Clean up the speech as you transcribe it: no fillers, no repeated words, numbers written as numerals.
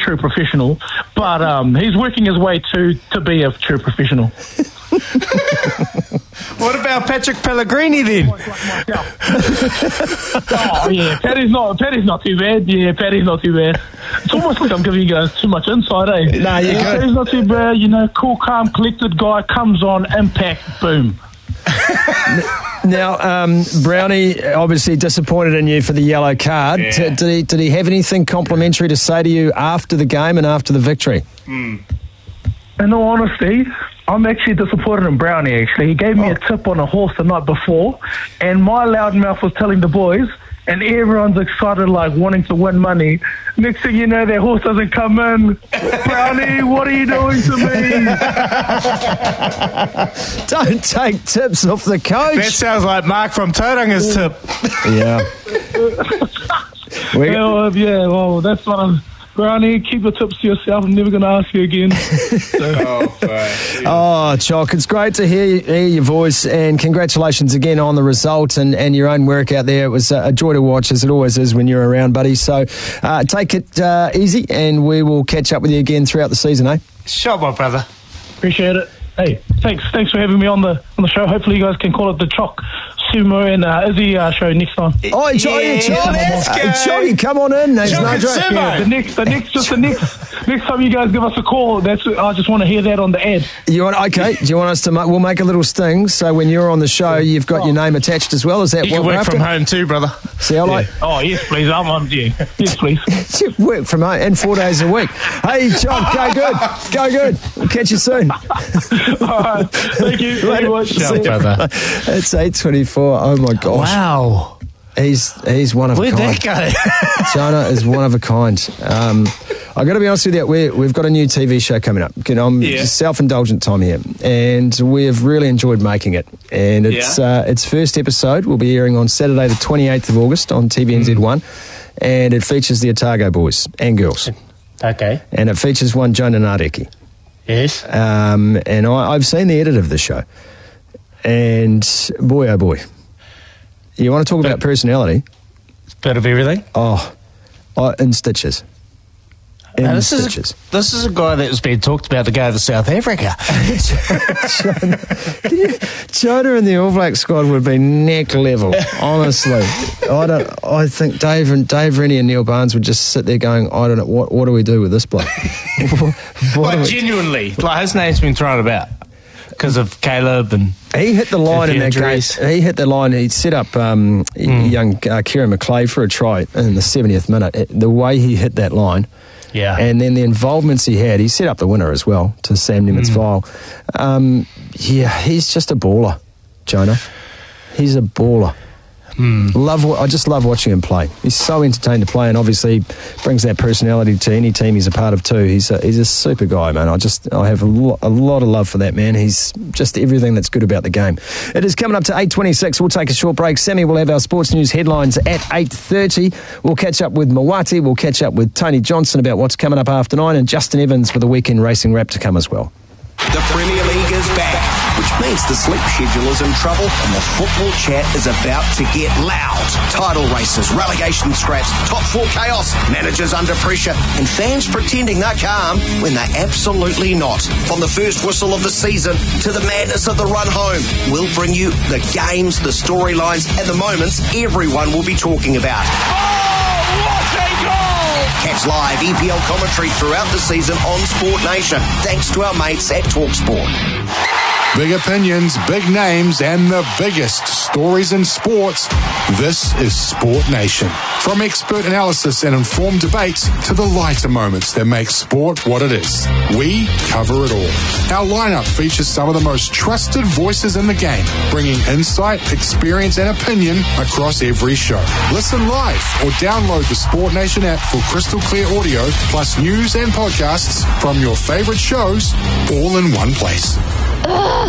true professional, but he's working his way to be a true professional. What about Patrick Pellegrini then? Oh yeah, Paddy's not too bad. Yeah, Paddy's not too bad. It's almost like I'm giving you guys too much insight, eh? No, you're good. Paddy's not too bad. Cool, calm, collected guy, comes on, impact, boom. Now, Brownie obviously disappointed in you for the yellow card. Yeah. Did he have anything complimentary to say to you after the game and after the victory? In all honesty, I'm actually disappointed in Brownie, actually. He gave me a tip on a horse the night before, and my loudmouth was telling the boys, and everyone's excited, like, wanting to win money. Next thing you know, their horse doesn't come in. Brownie, what are you doing to me? Don't take tips off the coach. That sounds like Mark from Tauranga's tip. Yeah. Well, that's what I'm... Brownie, keep the tips to yourself. I'm never going to ask you again. Oh, Chock, it's great to hear your voice, and congratulations again on the result and your own work out there. It was a joy to watch, as it always is when you're around, buddy. So take it easy, and we will catch up with you again throughout the season, eh? Sure, my brother. Appreciate it. Hey, thanks for having me on the show. Hopefully you guys can call it the Chock, Sumo and Izzy show next time. Oh, Choggy, come on in. There's no joke. Yeah, the next time you guys give us a call, I just want to hear that on the ad. Do you want us to? We'll make a little sting so when you're on the show, you've got your name attached as well. Is that you what can we're work after? from home too, brother. See, I like. Oh yes, please. I'm on. Yeah, yes, please. Work from home and 4 days a week. Hey, Chock, go good. We'll catch you soon. All right, thank you. Later. Sure, brother. It's 8:24. Oh my gosh. Wow. He's one of a kind. Where'd that go? Jonah is one of a kind. I got to be honest with you, we've got a new TV show coming up. I'm self-indulgent time here, and we've really enjoyed making it. And its first episode will be airing on Saturday the 28th of August on TVNZ1, and it features the Otago boys and girls. Okay. And it features one Jonah Nareki. Yes. And I've seen the edit of the show, and boy, oh boy. You want to talk about personality? Bit of everything. In stitches. This is a guy that was being talked about to go to South Africa. Jonah and the All Black squad would be neck level, honestly. I think Dave Rennie and Neil Barnes would just sit there going, I don't know, what do we do with this bloke? Genuinely, his name's been thrown about because of Caleb and he hit the line in that game. He hit the line. He set up young Kieran McClay for a try in the 70th minute. The way he hit that line. Yeah. And then the involvements he had, he set up the winner as well to Sam Nemitz-Vile. He's just a baller, Jonah. He's a baller. I just love watching him play. He's so entertained to play, and obviously brings that personality to any team he's a part of too. He's a super guy, man. I have a lot of love for that man. He's just everything that's good about the game. It is coming up to 8:26. We'll take a short break. Sammy will have our sports news headlines at 8:30. We'll catch up with Mawati. We'll catch up with Tony Johnson about what's coming up after 9, and Justin Evans with a weekend racing wrap to come as well. The Premier League is back, which means the sleep schedule is in trouble and the football chat is about to get loud. Title races, relegation scraps, top four chaos, managers under pressure, and fans pretending they're calm when they're absolutely not. From the first whistle of the season to the madness of the run home, we'll bring you the games, the storylines, and the moments everyone will be talking about. Oh, what a goal! Catch live EPL commentary throughout the season on Sport Nation, thanks to our mates at TalkSport. Big opinions, big names, and the biggest stories in sports. This is Sport Nation. From expert analysis and informed debates to the lighter moments that make sport what it is, we cover it all. Our lineup features some of the most trusted voices in the game, bringing insight, experience, and opinion across every show. Listen live or download the Sport Nation app for crystal clear audio, plus news and podcasts from your favorite shows, all in one place.